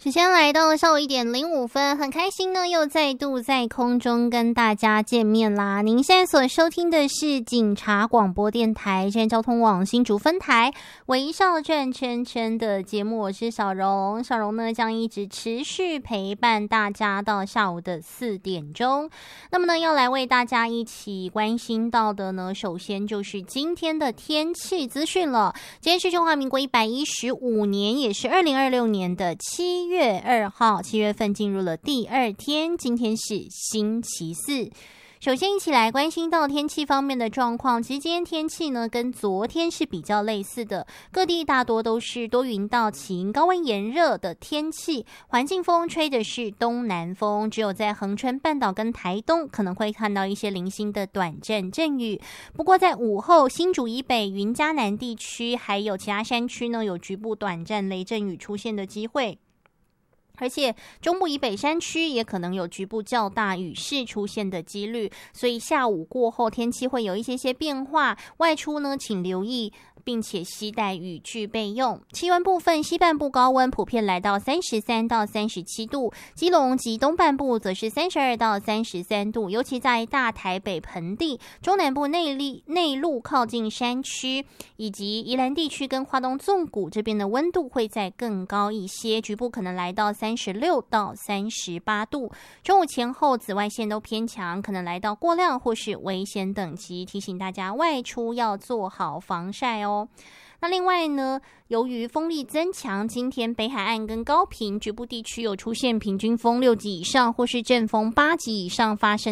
时间来到了下午1:05，很开心呢，又再度在空中跟大家见面啦。您现在所收听的是警察广播电台现在交通网新竹分台微笑转圈圈的节目，我是小荣。小荣呢将一直持续陪伴大家到下午的4点钟。那么呢，要来为大家一起关心到的呢，首先就是今天的天气资讯了。今天是中华民国115年，也是2026年的7月2号，7月份进入了第2天，今天是星期四。首先一起来关心到天气方面的状况。其实今天天气呢跟昨天是比较类似的，各地大多都是多云到晴，高温炎热的天气，环境风吹的是东南风，只有在恒春半岛跟台东可能会看到一些零星的短暂阵雨。不过在午后，新竹以北、云嘉南地区还有其他山区呢，有局部短暂雷阵雨出现的机会。而且中部以北山区也可能有局部较大雨势出现的几率，所以下午过后天气会有一些变化，外出呢请留意并且携带雨具备用。气温部分，西半部高温普遍来到33到37度，基隆及东半部则是32到33度，尤其在大台北盆地、中南部内陆靠近山区以及宜兰地区跟花东纵谷这边的温度会再更高一些，局部可能来到36到38度。中午前后紫外线都偏强，可能来到过量或是危险等级，提醒大家外出要做好防晒哦。那另外呢，由于风力增强，今天北海岸跟高屏局部地区有出现平均风6级以上或是阵风8级以上发生